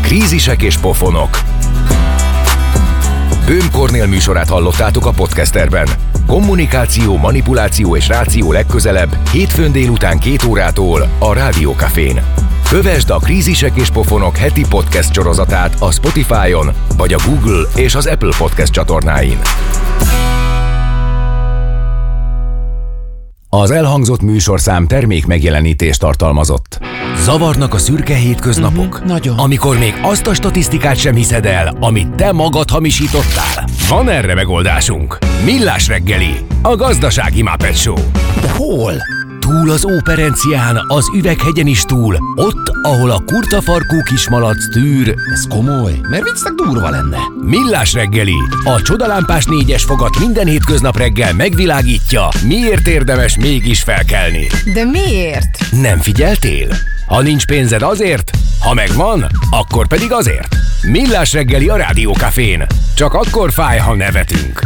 Krízisek és pofonok. Böhm Kornél műsorát hallottátok a Podcasterben. Kommunikáció, manipuláció és ráció legközelebb, hétfőn délután 2 órától a Rádió Cafén. Kövesd a Krízisek és pofonok heti podcast sorozatát a Spotify-on, vagy a Google és az Apple Podcast csatornáin. Az elhangzott műsorszám termék megjelenítést tartalmazott. Zavarnak a szürke hétköznapok? Nagyon. Amikor még azt a statisztikát sem hiszed el, amit te magad hamisítottál? Van erre megoldásunk. Millás reggeli, a gazdasági Muppet Show. De hol? Túl az Óperencián, az Üveghegyen is túl, ott, ahol a kurtafarkú kismalac tűr. Ez komoly, mert viccnek durva lenne. Millás reggeli, a csodalámpás 4-es fogat minden hétköznap reggel megvilágítja, miért érdemes mégis felkelni. De miért? Nem figyeltél? Ha nincs pénzed azért, ha megvan, akkor pedig azért. Millás reggeli a Rádió Cafén. Csak akkor fáj, ha nevetünk.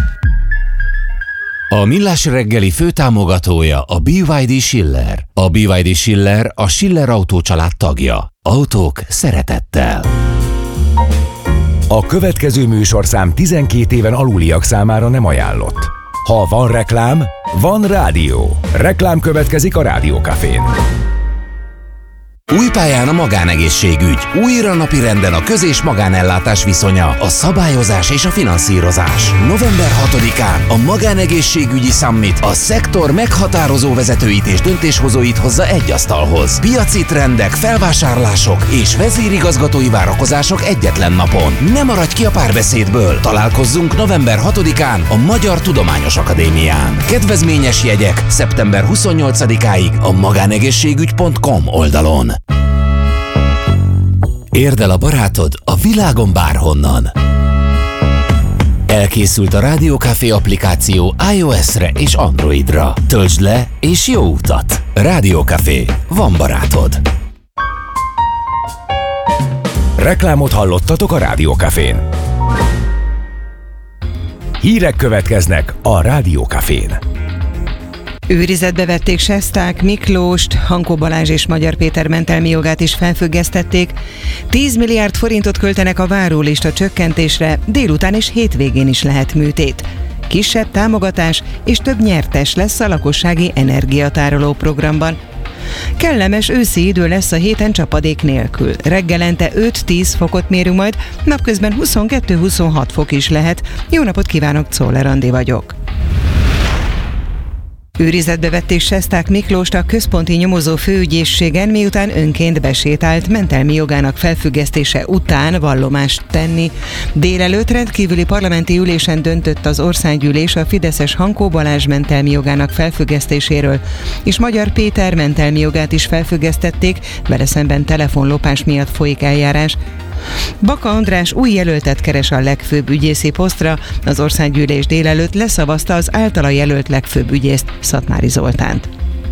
A Millás reggeli főtámogatója a BYD Schiller. A BYD Schiller a Schiller Autó család tagja. Autók szeretettel. A következő műsorszám 12 éven aluliak számára nem ajánlott. Ha van reklám, van rádió. Reklám következik a Rádió Cafén. Új pályán a magánegészségügy. Újra napirenden a köz- és magánellátás viszonya, a szabályozás és a finanszírozás. November 6-án a Magánegészségügyi Summit a szektor meghatározó vezetőit és döntéshozóit hozza egy asztalhoz. Piaci trendek, felvásárlások és vezérigazgatói várakozások egyetlen napon. Ne maradj ki a párbeszédből! Találkozzunk november 6-án a Magyar Tudományos Akadémián. Kedvezményes jegyek szeptember 28-áig a magánegészségügy.com oldalon. Érd el a barátod a világon bárhonnan. Elkészült a Rádió Café applikáció iOS-re és Androidra. Töltsd le és jó utat! Rádió Café. Van barátod. Reklámot hallottatok a Rádió Cafén. Hírek következnek a Rádió Cafén. Őrizetbe vették Sesták Miklóst, Hankó Balázs és Magyar Péter mentelmi jogát is felfüggesztették. 10 milliárd forintot költenek a várólista csökkentésre, délután és hétvégén is lehet műtét. Kisebb támogatás és több nyertes lesz a lakossági energiatároló programban. Kellemes őszi idő lesz a héten csapadék nélkül. Reggelente 5-10 fokot mérünk majd, napközben 22-26 fok is lehet. Jó napot kívánok, Czoller Andi vagyok. Őrizetbe vették Sesták Miklóst a központi nyomozó főügyészségen, miután önként besétált, mentelmi jogának felfüggesztése után vallomást tenni. Délelőtt rendkívüli parlamenti ülésen döntött az országgyűlés a fideszes Hankó Balázs mentelmi jogának felfüggesztéséről, és Magyar Péter mentelmi jogát is felfüggesztették, vele szemben telefonlopás miatt folyik eljárás. Baka András új jelöltet keres a legfőbb ügyészi posztra, az országgyűlés délelőtt leszavazta az általa jelölt legfőbb ügyészt, Szatmári Zoltánt.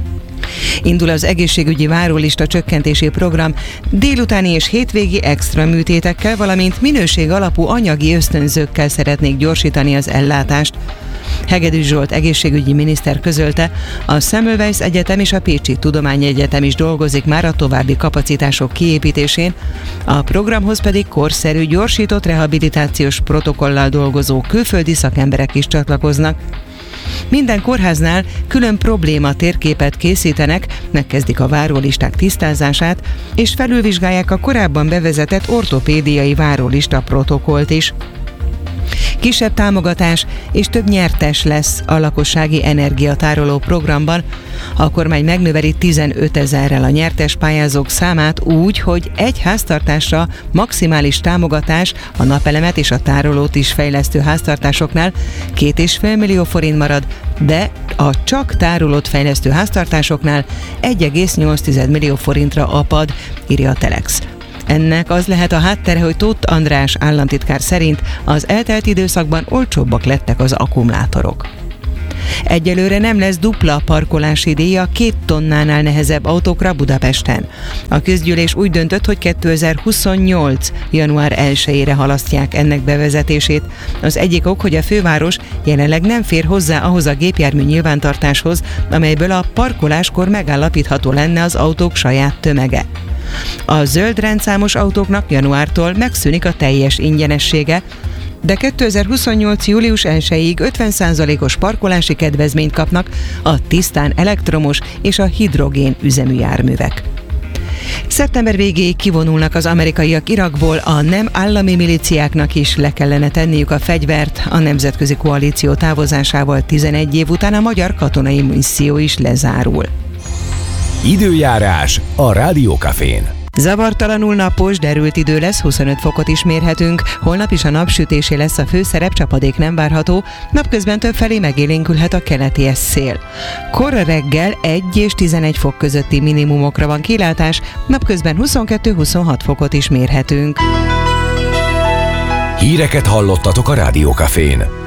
Indul az egészségügyi várólista csökkentési program, délutáni és hétvégi extra műtétekkel, valamint minőség alapú anyagi ösztönzőkkel szeretnék gyorsítani az ellátást. Hegedűs Zsolt egészségügyi miniszter közölte, a Semmelweis Egyetem és a Pécsi Tudományegyetem is dolgozik már a további kapacitások kiépítésén, a programhoz pedig korszerű, gyorsított rehabilitációs protokollal dolgozó külföldi szakemberek is csatlakoznak. Minden kórháznál külön probléma térképet készítenek, megkezdik a várólisták tisztázását, és felülvizsgálják a korábban bevezetett ortopédiai várólista protokollt is. Kisebb támogatás és több nyertes lesz a lakossági energiatároló programban. A kormány megnöveli 15 000-rel a nyertes pályázók számát úgy, hogy egy háztartásra maximális támogatás a napelemet és a tárolót is fejlesztő háztartásoknál 2,5 millió forint marad, de a csak tárolót fejlesztő háztartásoknál 1,8 millió forintra apad, írja a Telex. Ennek az lehet a háttere, hogy Tóth András államtitkár szerint az eltelt időszakban olcsóbbak lettek az akkumulátorok. Egyelőre nem lesz dupla parkolási díj a 2 tonnánál nehezebb autókra Budapesten. A közgyűlés úgy döntött, hogy 2028. január 1-ére halasztják ennek bevezetését. Az egyik ok, hogy a főváros jelenleg nem fér hozzá ahhoz a gépjármű nyilvántartáshoz, amelyből a parkoláskor megállapítható lenne az autók saját tömege. A zöld rendszámos autóknak januártól megszűnik a teljes ingyenessége, de 2028. július 1-ig 50%-os parkolási kedvezményt kapnak a tisztán elektromos és a hidrogén üzemű járművek. Szeptember végéig kivonulnak az amerikaiak Irakból, a nem állami milíciáknak is le kellene tenniük a fegyvert. A nemzetközi koalíció távozásával 11 év után a magyar katonai misszió is lezárul. Időjárás a Rádió Cafén. Zavartalanul napos, derült idő lesz, 25 fokot is mérhetünk. Holnap is a napsütésé lesz a főszerep, csapadék nem várható, napközben többfelé megélénkülhet a keleti szél. Kora reggel 1 és 11 fok közötti minimumokra van kilátás, napközben 22-26 fokot is mérhetünk. Híreket hallottatok a Rádió Cafén.